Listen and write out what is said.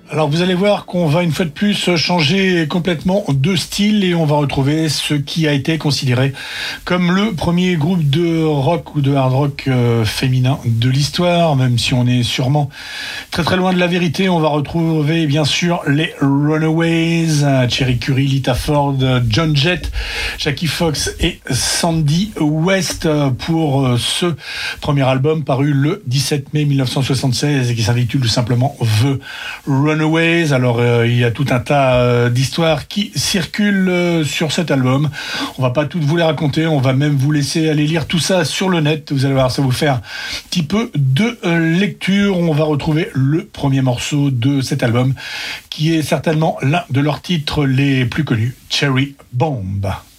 Alors vous allez voir qu'on va une fois de plus changer complètement de style et on va retrouver ce qui a été considéré comme le premier groupe de rock ou de hard rock féminin de l'histoire, même si on est sûrement très très loin de la vérité. On va retrouver bien sûr les Runaways, Cherie Currie, Lita Ford, John Jett, Jackie Fox et Sandy West pour ce premier album paru le 17 mai 1976 et qui s'intitule tout simplement The Runaways. Alors il y a tout un tas d'histoires qui circulent sur cet album. On va pas toutes vous les raconter, on va même vous laisser aller lire tout ça sur le net. Vous allez voir, ça va vous faire un petit peu de lecture. On va retrouver le premier morceau de cet album qui est certainement l'un de leurs titres les plus connus, Cherry Bomb.